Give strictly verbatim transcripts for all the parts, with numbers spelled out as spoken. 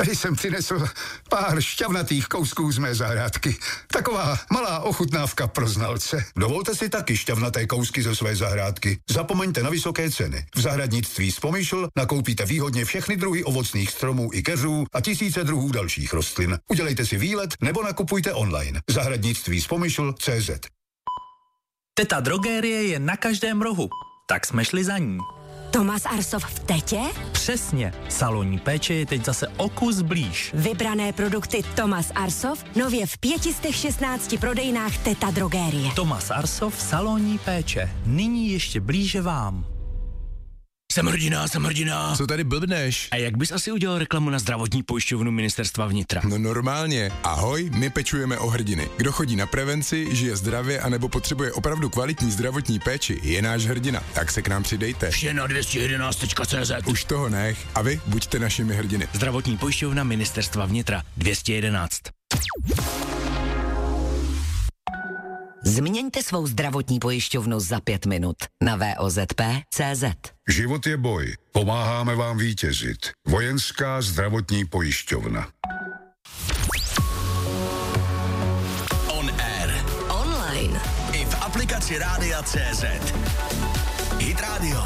Tady jsem přinesl pár šťavnatých kousků z mé zahrádky. Taková malá ochutnávka pro znalce. Dovolte si taky šťavnaté kousky ze své zahrádky. Zapomeňte na vysoké ceny. V zahradnictví Spomyšl nakoupíte výhodně všechny druhy ovocných stromů i keřů a tisíce druhů dalších rostlin. Udělejte si výlet nebo nakupujte online. Zahradnictví Spomyšl tečka cé zet. Teta Drogérie je na každém rohu. Tak jsme šli za ní. Thomas Arsov v Tetě? Přesně. Salonní péče je teď zase o kus blíž. Vybrané produkty Thomas Arsov nově v pět set šestnácti prodejnách Teta Drogérie. Thomas Arsov salonní péče. Nyní ještě blíže vám. Jsem hrdina, jsem hrdina. Co tady blbneš? A jak bys asi udělal reklamu na zdravotní pojišťovnu Ministerstva vnitra? No normálně. Ahoj, my pečujeme o hrdiny. Kdo chodí na prevenci, žije zdravě anebo potřebuje opravdu kvalitní zdravotní péči, je náš hrdina. Tak se k nám přidejte. Vše na dvě stě jedenáct tečka cé zet. Už toho nech. A vy buďte našimi hrdiny. Zdravotní pojišťovna Ministerstva vnitra dvě stě jedenáct. Změňte svou zdravotní pojišťovnu za pět minut na V O Z P tečka cé zet. Život je boj. Pomáháme vám vítězit. Vojenská zdravotní pojišťovna. On air. Online. I v aplikaci Rádia tečka cé zet. Hit Radio.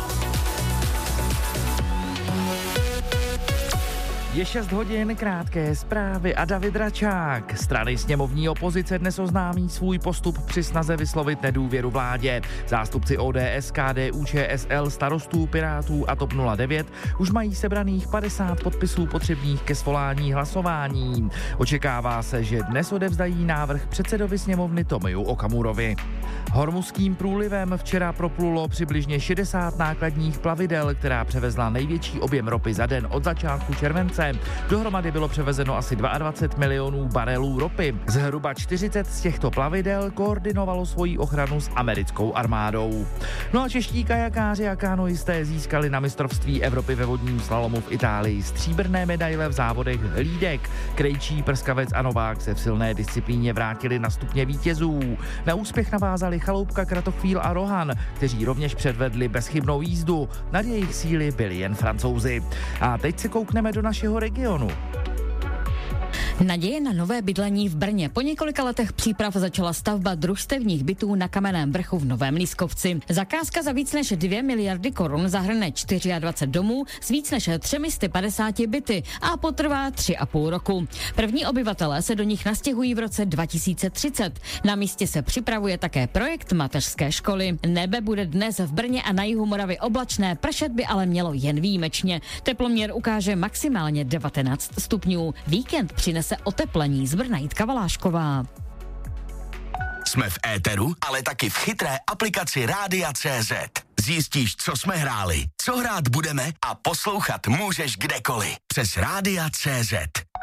Je šest hodin, krátké zprávy a David Račák. Strany sněmovní opozice dnes oznámí svůj postup při snaze vyslovit nedůvěru vládě. Zástupci O D S, K D U, Č S L, Starostů, Pirátů a TOP nula devět už mají sebraných padesát podpisů potřebných ke svolání hlasování. Očekává se, že dnes odevzdají návrh předsedovi sněmovny Tomiu Okamurovi. Hormuzským průlivem včera proplulo přibližně šedesát nákladních plavidel, která převezla největší objem ropy za den od začátku července. Dohromady bylo převezeno asi dvacet dva milionů barelů ropy. Zhruba čtyřicet z těchto plavidel koordinovalo svoji ochranu s americkou armádou. No a čeští kajakáři a kanoisté získali na mistrovství Evropy ve vodním slalomu v Itálii stříbrné medaile v závodech hlídek. Krejčí, prskavec a novák se v silné disciplíně vrátili na stupně vítězů. Na úspěch navázali Chaloupka, Kratochvíl a Rohan, kteří rovněž předvedli bezchybnou jízdu. Nad jejich síly byli jen Francouzi. A teď se koukneme do našeho regionu. Naděje na nové bydlení v Brně. Po několika letech příprav začala stavba družstevních bytů na Kamenném vrchu v Novém Lískovci. Zakázka za víc než dvě miliardy korun zahrne dvacet čtyři domů s víc než třemi sty padesáti byty a potrvá tři a půl roku. První obyvatelé se do nich nastěhují v roce dva tisíce třicet. Na místě se připravuje také projekt mateřské školy. Nebe bude dnes v Brně a na jihu Moravy oblačné, pršet by ale mělo jen výjimečně. Teploměr ukáže maximálně devatenáct stupňů. Víkend přinese se oteplení. Z Brna Jitka Valášková. Jsme v éteru, ale taky v chytré aplikaci Rádia tečka cé zet. Zjistíš, co jsme hráli, co hrát budeme a poslouchat můžeš kdekoliv. Přes Rádia tečka cé zet.